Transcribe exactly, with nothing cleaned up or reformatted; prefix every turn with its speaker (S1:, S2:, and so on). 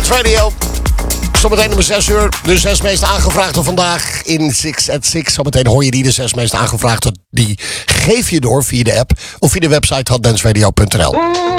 S1: Dance Radio. Zometeen om zes uur. De zes meest aangevraagde vandaag in six at six. Zometeen hoor je die. De zes meest aangevraagde. Die geef je door via de app of via de website hot dance radio punt n l.